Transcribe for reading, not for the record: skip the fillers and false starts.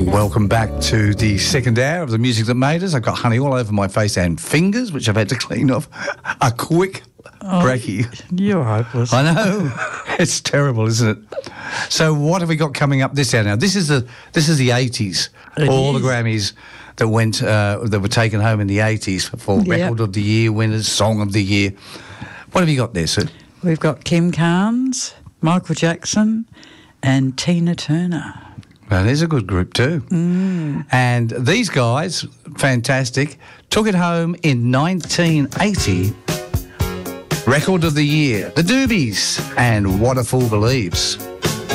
Welcome back to the second hour of the Music That Made Us. I've got honey all over my face and fingers, which I've had to clean off. A quick brekkie. You're hopeless. I know. It's terrible, isn't it? So what have we got coming up this hour now? This is the 80s. All the Grammys that went that were taken home in the 80s for Record of the Year winners, Song of the Year. What have you got there, Sue? We've got Kim Carnes, Michael Jackson and Tina Turner. Well, there's a good group too. And these guys, fantastic, took it home in 1980. Record of the Year, The Doobies and What a Fool Believes.